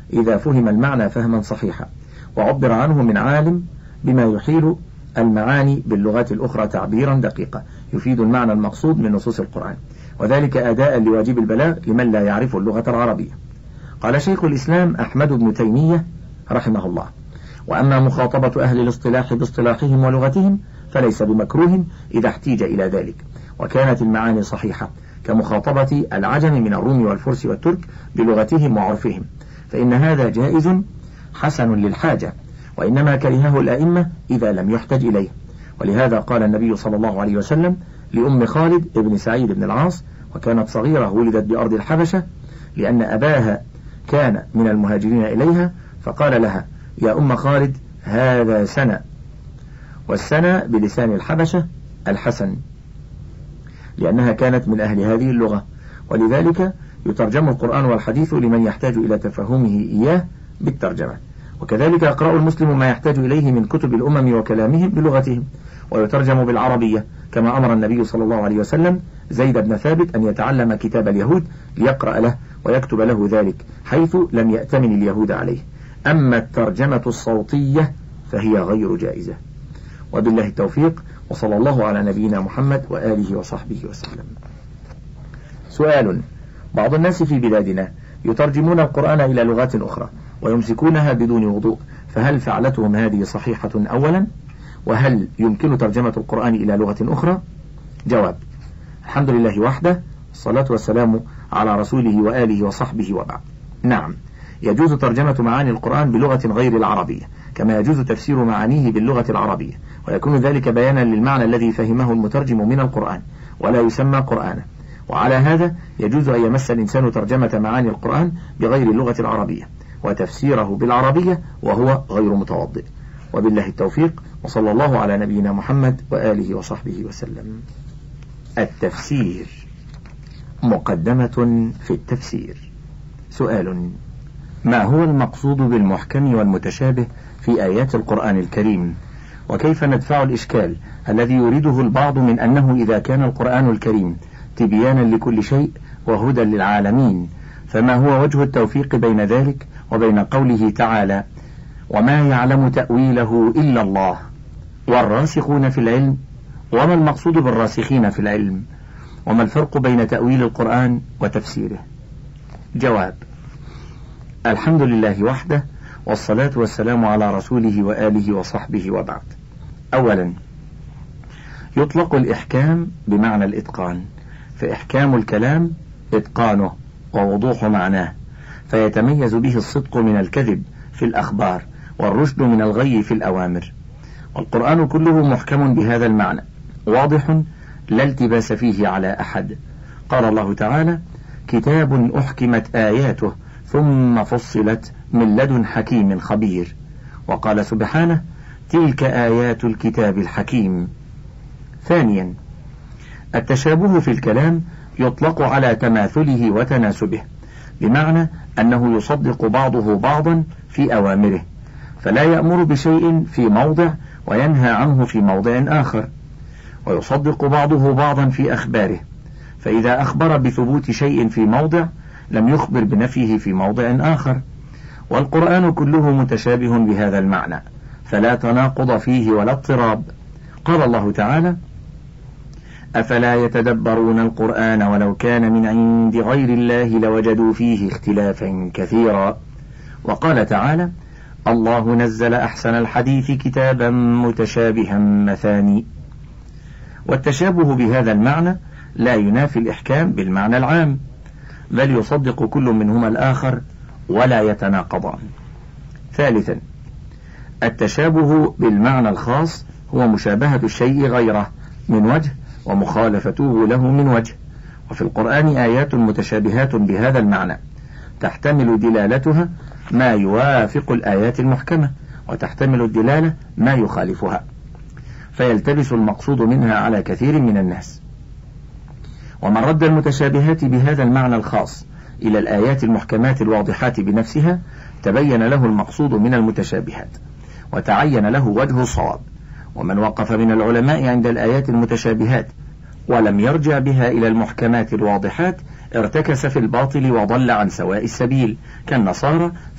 إذا فهم المعنى فهما صحيحا، وعبر عنه من عالم بما يحيل المعاني باللغات الأخرى تعبيرا دقيقا يفيد المعنى المقصود من نصوص القرآن، وذلك أداء لواجب البلاغ لمن لا يعرف اللغة العربية. قال شيخ الإسلام أحمد بن تيمية رحمه الله: وأما مخاطبة أهل الاصطلاح باصطلاحهم ولغتهم فليس بمكروه إذا احتيج إلى ذلك، وكانت المعاني صحيحة، كمخاطبة العجم من الروم والفرس والترك بلغتهم وعرفهم، فإن هذا جائز حسن للحاجة، وإنما كرهه الأئمة إذا لم يحتج إليه. ولهذا قال النبي صلى الله عليه وسلم لأم خالد ابن سعيد بن العاص، وكانت صغيرة ولدت بأرض الحبشة لأن أباها كان من المهاجرين إليها، فقال لها: يا أم خالد هذا سنة، والسنة بلسان الحبشة الحسن، لأنها كانت من أهل هذه اللغة، ولذلك يترجم القرآن والحديث لمن يحتاج إلى تفهمه إياه بالترجمة. وكذلك يقرأ المسلم ما يحتاج إليه من كتب الأمم وكلامهم بلغتهم، ويترجم بالعربية، كما أمر النبي صلى الله عليه وسلم زيد بن ثابت أن يتعلم كتاب اليهود ليقرأ له ويكتب له ذلك، حيث لم يأتمن اليهود عليه. أما الترجمة الصوتية فهي غير جائزة. وبالله التوفيق، وصلى الله على نبينا محمد وآله وصحبه وسلم. سؤال: بعض الناس في بلادنا يترجمون القرآن إلى لغات أخرى ويمسكونها بدون وضوء، فهل فعلتهم هذه صحيحة أولا؟ وهل يمكن ترجمة القرآن إلى لغة أخرى؟ جواب: الحمد لله وحده، الصلاة والسلام على رسوله وآله وصحبه وبعد. نعم، يجوز ترجمة معاني القرآن بلغة غير العربية، كما يجوز تفسير معانيه باللغة العربية، ويكون ذلك بيانا للمعنى الذي فهمه المترجم من القرآن، ولا يسمى قرآنا. وعلى هذا يجوز أن يمس الإنسان ترجمة معاني القرآن بغير اللغة العربية وتفسيره بالعربية وهو غير متوضئ. وبالله التوفيق، وصلى الله على نبينا محمد وآله وصحبه وسلم. التفسير. مقدمة في التفسير. سؤال: ما هو المقصود بالمحكم والمتشابه في آيات القرآن الكريم؟ وكيف ندفع الإشكال الذي يريده البعض من أنه إذا كان القرآن الكريم تبيانا لكل شيء وهدى للعالمين، فما هو وجه التوفيق بين ذلك وبين قوله تعالى: وما يعلم تأويله إلا الله والراسخون في العلم؟ وما المقصود بالراسخين في العلم؟ وما الفرق بين تأويل القرآن وتفسيره؟ جواب: الحمد لله وحده، والصلاة والسلام على رسوله وآله وصحبه وبعد. أولا، يطلق الإحكام بمعنى الإتقان، فإحكام الكلام إتقانه ووضوح معناه، فيتميز به الصدق من الكذب في الأخبار والرشد من الغي في الأوامر. والقرآن كله محكم بهذا المعنى، واضح لا التباس فيه على أحد. قال الله تعالى: كتاب أحكمت آياته ثم فصلت من لدن حكيم خبير. وقال سبحانه: تلك آيات الكتاب الحكيم. ثانيا، التشابه في الكلام يطلق على تماثله وتناسبه، بمعنى أنه يصدق بعضه بعضا في أوامره، فلا يأمر بشيء في موضع وينهى عنه في موضع آخر، ويصدق بعضه بعضا في أخباره، فإذا أخبر بثبوت شيء في موضع لم يخبر بنفيه في موضع آخر. والقرآن كله متشابه بهذا المعنى، فلا تناقض فيه ولا اضطراب. قال الله تعالى: أفلا يتدبرون القرآن ولو كان من عند غير الله لوجدوا فيه اختلافا كثيرا. وقال تعالى: الله نزل أحسن الحديث كتابا متشابها مثاني. والتشابه بهذا المعنى لا ينافي الإحكام بالمعنى العام، بل يصدق كل منهما الآخر ولا يتناقضان. ثالثا، التشابه بالمعنى الخاص هو مشابهة الشيء غيره من وجه ومخالفته له من وجه. وفي القرآن آيات متشابهات بهذا المعنى، تحتمل دلالتها ما يوافق الآيات المحكمة، وتحتمل الدلالة ما يخالفها، فيلتبس المقصود منها على كثير من الناس. ومن رد المتشابهات بهذا المعنى الخاص إلى الآيات المحكمات الواضحات بنفسها تبين له المقصود من المتشابهات وتعين له وجه الصواب. ومن وقف من العلماء عند الآيات المتشابهات ولم يرجع بها إلى المحكمات الواضحات ارتكس في الباطل وضل عن سواء السبيل، كالنصارى